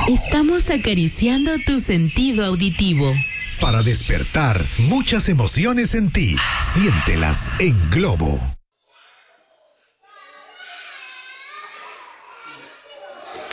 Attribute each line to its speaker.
Speaker 1: Estamos acariciando tu sentido auditivo.
Speaker 2: Para despertar muchas emociones en ti, siéntelas en Globo.